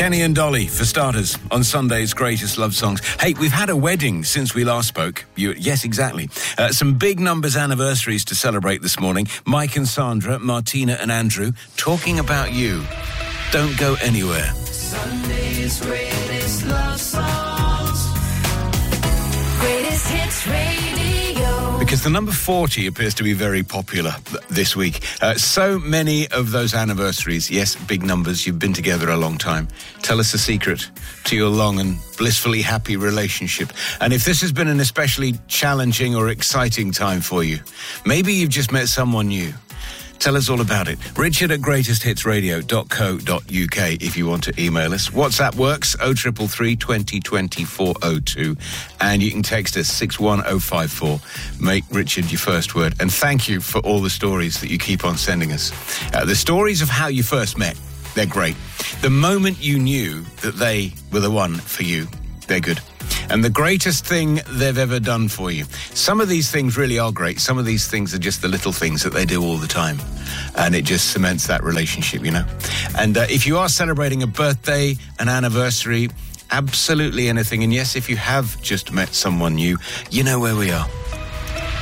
Kenny and Dolly, for starters, on Sunday's Greatest Love Songs. Hey, we've had a wedding since we last spoke. Yes, exactly. Some big numbers anniversaries to celebrate this morning. Mike and Sandra, Martina and Andrew, talking about you. Don't go anywhere. Sunday's Greatest Love Songs. Greatest Hits Radio. Because the number 40 appears to be very popular this week. So many of those anniversaries, yes, big numbers, you've been together a long time. Tell us the secret to your long and blissfully happy relationship. And if this has been an especially challenging or exciting time for you, maybe you've just met someone new. Tell us all about it. Richard at greatesthitsradio.co.uk if you want to email us. WhatsApp works, 0333 20 20 402. And you can text us 61054. Make Richard your first word. And thank you for all the stories that you keep on sending us. The stories of how you first met, they're great. The moment you knew that they were the one for you, they're good. And the greatest thing they've ever done for you. Some of these things really are great. Some of these things are just the little things that they do all the time. And it just cements that relationship, you know. And if you are celebrating a birthday, an anniversary, absolutely anything. And yes, if you have just met someone new, you know where we are.